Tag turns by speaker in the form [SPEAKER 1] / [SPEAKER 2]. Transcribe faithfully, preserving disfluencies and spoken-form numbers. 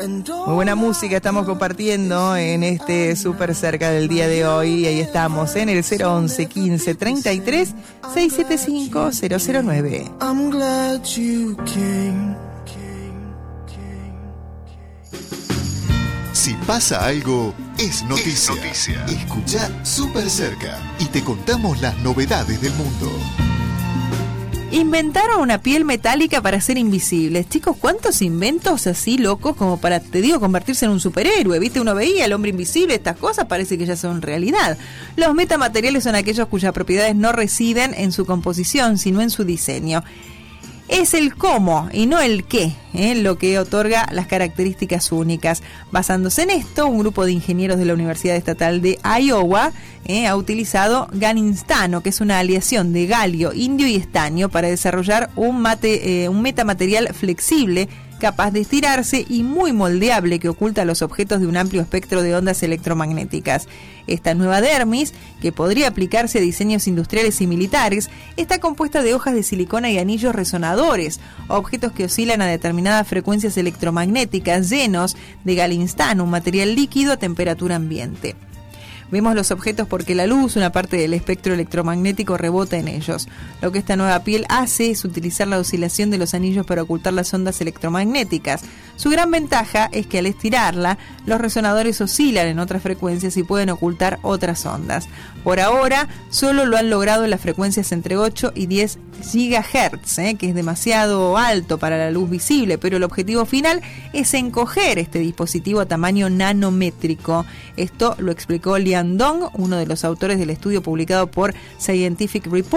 [SPEAKER 1] Muy buena música estamos compartiendo en este súper cerca del día de hoy. Ahí estamos en el cero once quince treinta y tres seiscientos setenta y cinco cero cero nueve.
[SPEAKER 2] I'm glad you came.
[SPEAKER 3] Si pasa algo, es noticia. Es noticia. Escucha Súper Cerca y te contamos las novedades del mundo.
[SPEAKER 1] Inventaron una piel metálica para ser invisibles. Chicos, ¿cuántos inventos así locos como para, te digo, convertirse en un superhéroe? ¿Viste? Uno veía al hombre invisible, estas cosas parece que ya son realidad. Los metamateriales son aquellos cuyas propiedades no residen en su composición, sino en su diseño. Es el cómo y no el qué, ¿eh? lo que otorga las características únicas. Basándose en esto, un grupo de ingenieros de la Universidad Estatal de Iowa ¿eh? ha utilizado galinstano, que es una aleación de galio, indio y estaño, para desarrollar un, mate, eh, un metamaterial flexible, capaz de estirarse y muy moldeable, que oculta los objetos de un amplio espectro de ondas electromagnéticas. Esta nueva dermis, que podría aplicarse a diseños industriales y militares, está compuesta de hojas de silicona y anillos resonadores, objetos que oscilan a determinadas frecuencias electromagnéticas llenos de galinstano, un material líquido a temperatura ambiente. Vemos los objetos porque la luz, una parte del espectro electromagnético, rebota en ellos. Lo que esta nueva piel hace es utilizar la oscilación de los anillos para ocultar las ondas electromagnéticas. Su gran ventaja es que al estirarla, los resonadores oscilan en otras frecuencias y pueden ocultar otras ondas. Por ahora, solo lo han logrado en las frecuencias entre ocho y diez gigahertz, ¿eh? que es demasiado alto para la luz visible, pero el objetivo final es encoger este dispositivo a tamaño nanométrico. Esto lo explicó Lian Dong, uno de los autores del estudio publicado por Scientific Reports.